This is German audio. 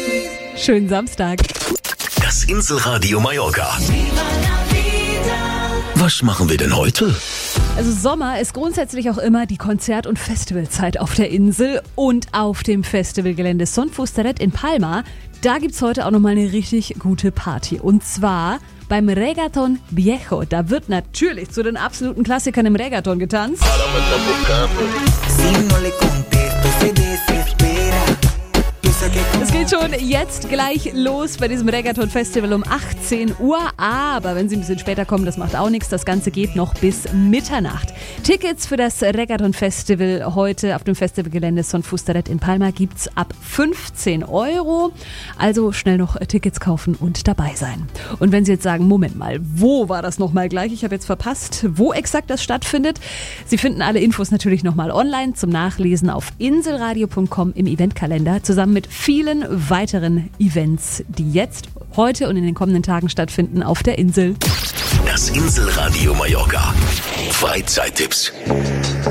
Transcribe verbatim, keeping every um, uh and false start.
Schönen Samstag. Das Inselradio Mallorca. Was machen wir denn heute? Also Sommer ist grundsätzlich auch immer die Konzert- und Festivalzeit auf der Insel und auf dem Festivalgelände Son Fustaret in Palma. Da gibt's heute auch nochmal eine richtig gute Party. Und zwar beim Reggaeton Viejo. Da wird natürlich zu den absoluten Klassikern im Reggaeton getanzt. Es geht schon jetzt gleich los bei diesem Reggaeton-Festival um achtzehn Uhr. Aber wenn Sie ein bisschen später kommen, das macht auch nichts. Das Ganze geht noch bis Mitternacht. Tickets für das Reggaeton-Festival heute auf dem Festivalgelände Son Fustaret in Palma gibt's ab fünfzehn Euro. Also schnell noch Tickets kaufen und dabei sein. Und wenn Sie jetzt sagen, Moment mal, wo war das nochmal gleich? Ich habe jetzt verpasst, wo exakt das stattfindet. Sie finden alle Infos natürlich nochmal online zum Nachlesen auf inselradio punkt com im Eventkalender zusammen mit vielen weiteren Events, die jetzt, heute und in den kommenden Tagen stattfinden auf der Insel. Das Inselradio Mallorca. Freizeittipps.